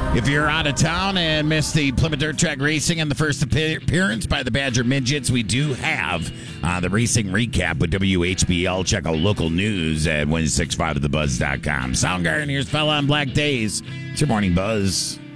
If you're out of town and missed the Plymouth Dirt Track Racing and the first appearance by the Badger Midgets, we do have the racing recap with WHBL. Check out local news at 1065thebuzz.com. Soundgarden, here's Fella on Black Days. It's your morning buzz.